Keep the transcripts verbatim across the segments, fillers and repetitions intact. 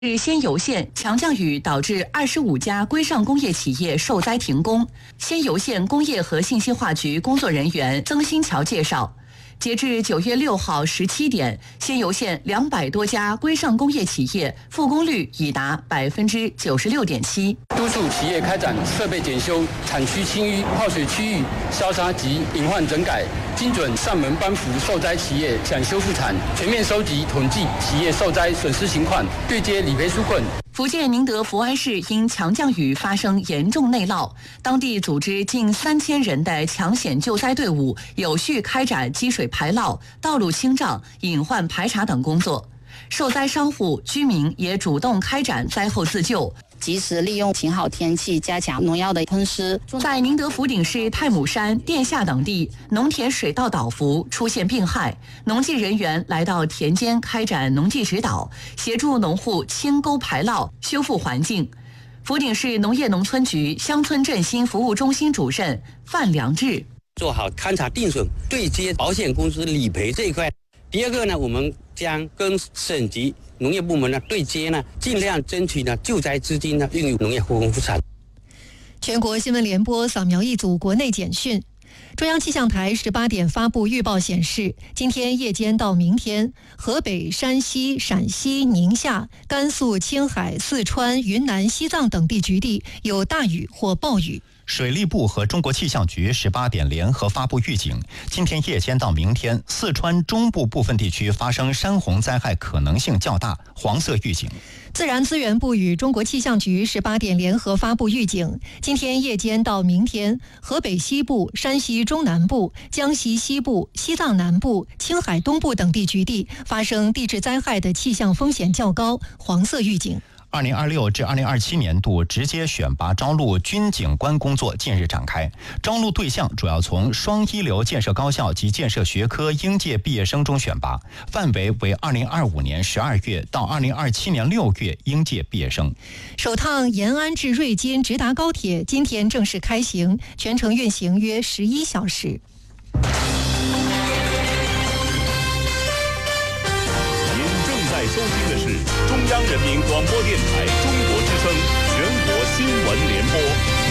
日仙游县强降雨导致二十五家规上工业企业受灾停工。仙游县工业和信息化局工作人员曾新桥介绍，截至九月六号十七点，仙游县两百多家规上工业企业复工率已达百分之九十六点七。 督促企业开展设备检修、产区清淤、泡水区域消杀及隐患整改，精准上门颁服受灾企业抢修复产，全面收集统计企业受灾损失情况，对接理赔纾困。 福建宁德福安市因强降雨发生严重内涝，当地组织近三千人的抢险救灾队伍，有序开展积水排涝、道路清障、隐患排查等工作。受灾商户、居民也主动开展灾后自救。 及时利用晴好天气加强农药的喷施。 在宁德福鼎市太姥山、殿下等地，农田水稻倒伏出现病害，农技人员来到田间开展农技指导，协助农户清沟排涝、修复环境。福鼎市农业农村局乡村振兴服务中心主任范良志： 做好勘察定损、对接保险公司理赔这一块。第二个呢，我们将跟省级农业部门呢对接呢，尽量争取呢救灾资金呢用于农业复工复产。 全国新闻联播扫描一组国内简讯。中央气象台十八点发布预报显示，今天夜间到明天，河北、山西、陕西、宁夏、甘肃、青海、四川、云南、西藏等地局地有大雨或暴雨。 水利部和中国气象局十八点联合发布预警，今天夜间到明天，四川中部部分地区发生山洪灾害可能性较大，黄色预警。 自然资源部与中国气象局十八点联合发布预警，今天夜间到明天，河北西部、山西中南部、江西西部、西藏南部、青海东部等地局地发生地质灾害的气象风险较高，黄色预警。 二零二六至二零二七年度直接选拔招录军警官工作近日展开，招录对象主要从双一流建设高校及建设学科应届毕业生中选拔，范围为二零二五年十二月到二零二七年六月应届毕业生。 首趟延安至瑞金直达高铁今天正式开行，全程运行约十一小时。 收听的是中央人民广播电台中国之声全国新闻联播。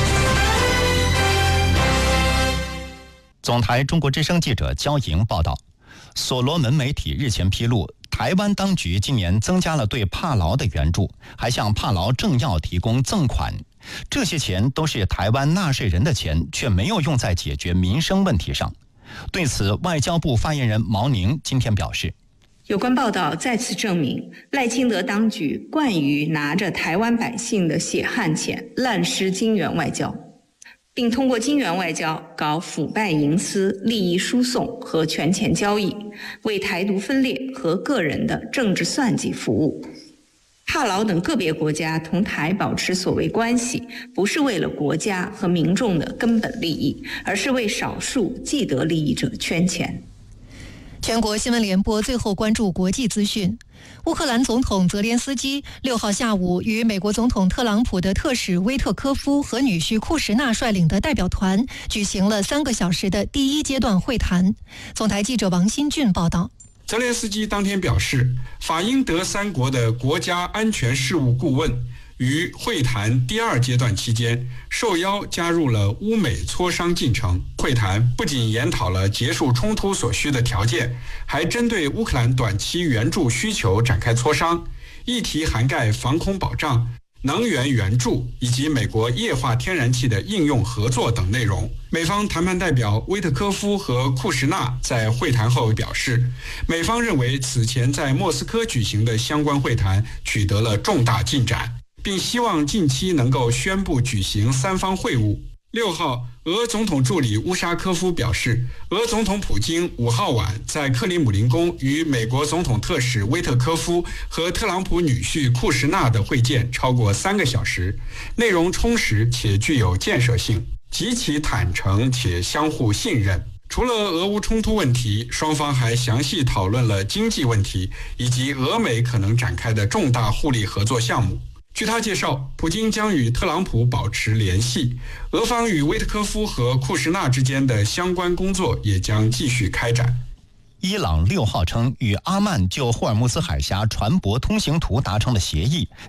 总台中国之声记者焦莹报道，所罗门媒体日前披露，台湾当局今年增加了对帕劳的援助，还向帕劳政要提供赠款。这些钱都是台湾纳税人的钱，却没有用在解决民生问题上。对此，外交部发言人毛宁今天表示， 有关报道再次证明，赖清德当局惯于拿着台湾百姓的血汗钱滥施金援外交，并通过金援外交搞腐败营私、利益输送和权钱交易，为台独分裂和个人的政治算计服务。帕劳等个别国家同台保持所谓关系，不是为了国家和民众的根本利益，而是为少数既得利益者圈钱。 全国新闻联播最后关注国际资讯。乌克兰总统泽连斯基六号下午与美国总统特朗普的特使威特科夫和女婿库什纳率领的代表团举行了三个小时的第一阶段会谈。总台记者王新俊报道。 泽连斯基当天表示，法英德三国的国家安全事务顾问于会谈第二阶段期间受邀加入了乌美磋商进程。会谈不仅研讨了结束冲突所需的条件，还针对乌克兰短期援助需求展开磋商，议题涵盖防空保障、能源援助以及美国液化天然气的应用合作等内容。美方谈判代表威特科夫和库什纳在会谈后表示，美方认为此前在莫斯科举行的相关会谈取得了重大进展，并希望近期能够宣布举行三方会晤。六号，俄总统助理乌沙科夫表示，俄总统普京五号晚在克里姆林宫与美国总统特使威特科夫和特朗普女婿库什纳的会见超过三个小时，内容充实且具有建设性，极其坦诚且相互信任。除了俄乌冲突问题，双方还详细讨论了经济问题以及俄美可能展开的重大互利合作项目。据他介绍，普京将与特朗普保持联系，俄方与威特科夫和库什纳之间的相关工作也将继续开展。 伊朗六号称与阿曼就霍尔木兹海峡船舶通行图达成了协议，